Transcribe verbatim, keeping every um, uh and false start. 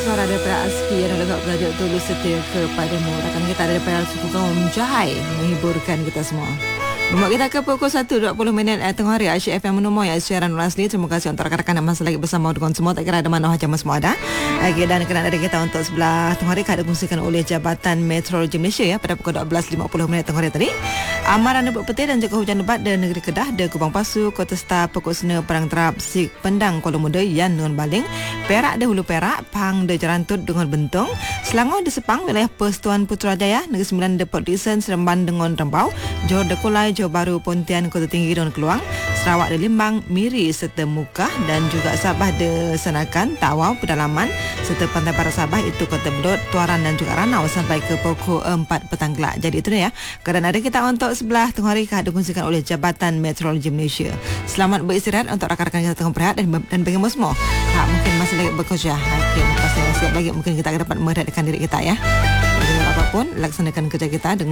Suara daripada Aski yang agak belajar tulus setia kepadamu. Rakan kita ada daripada Sukong Jahai menghiburkan kita semua. Membuat kita ke pukul satu dua puluh minit eh, tengah hari Asyik F M menemui ya, siaran asli. Terima kasih untuk rakan-rakan yang masih lagi bersama dengan semua. Tak kira ada mana macam semua ada. Okay, dan kena ada kita untuk sebelah tengah hari ada kongsikan oleh Jabatan Meteorologi Malaysia ya pada pukul dua belas lima puluh minit tengah hari tadi. Amaran lebat petir dan juga hujan lebat di negeri Kedah, di Kubang Pasu, Kota Star, Pokok Sena, Perang Terap, Sik Pendang, Kuala Muda, Yan dengan Baling, Perak di Hulu Perak, Pahang di Jerantut dengan Bentong, Selangor di Sepang, wilayah Persetuan Putrajaya, Negeri Sembilan di Port Dickson, Seremban dengan Rembau, Johor de Kulai, Johor Baru, Pontian, Kota Tinggi dengan Keluang, Sarawak di Limbang, Miri serta Mukah, dan juga Sabah di Senakan, Tawau, Pedalaman serta Pantai Barat Sabah itu Kota Belud, Tuaran dan juga Ranau sampai ke pukul empat petang kelak. Jadi itu dia ya. Keadaan ada kita untuk sebelah tengah hari dikongsikan oleh Jabatan Meteorologi Malaysia. Selamat beristirahat untuk rakan-rakan kita tengah berehat dan, dan bagi semua. Ha, mungkin masih lagi bekerja. Okay, pasti siap lagi mungkin kita akan dapat merehatkan diri kita ya. Jadi apapun laksanakan kerja kita dengan